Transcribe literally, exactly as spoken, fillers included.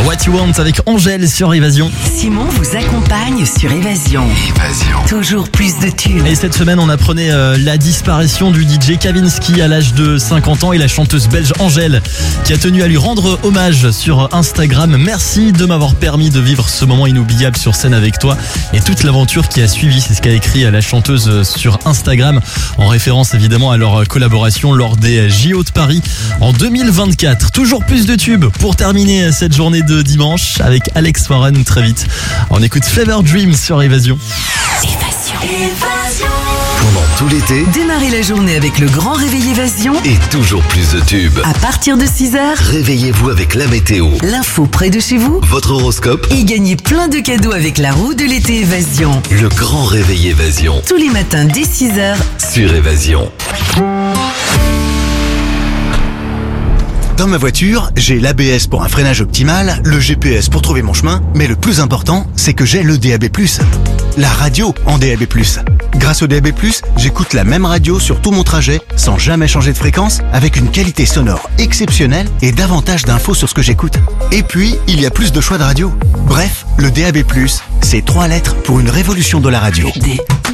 What You Want avec Angèle sur Évasion. Simon vous accompagne sur Évasion. Évasion. Toujours plus de tubes. Et cette semaine, on apprenait euh, la disparition du D J Kavinsky à l'âge de cinquante ans et la chanteuse belge Angèle qui a tenu à lui rendre hommage sur Instagram. Merci de m'avoir permis de vivre ce moment inoubliable sur scène avec toi et toute l'aventure qui a suivi. C'est ce qu'a écrit la chanteuse sur Instagram en référence évidemment à leur collaboration lors des J O de Paris en deux mille vingt-quatre. Toujours plus de tubes pour terminer cette journée de dimanche avec Alex Warren très vite. On écoute Fever Dream sur Évasion. Évasion. Pendant tout l'été, Démarrez la journée avec le grand réveil Évasion. et toujours plus de tubes. À partir de six heures, Réveillez-vous avec la météo, l'info près de chez vous. votre horoscope, Et gagnez plein de cadeaux avec la roue de l'été Évasion. le grand réveil Évasion Tous les matins dès six heures. sur Évasion. Dans ma voiture, j'ai l'A B S pour un freinage optimal, le G P S pour trouver mon chemin, mais le plus important, c'est que j'ai le D A B plus. La radio en D A B plus. Grâce au D A B plus, j'écoute la même radio sur tout mon trajet, sans jamais changer de fréquence, avec une qualité sonore exceptionnelle et davantage d'infos sur ce que j'écoute. Et puis, il y a plus de choix de radio. Bref, le D A B plus, c'est trois lettres pour une révolution de la radio. Des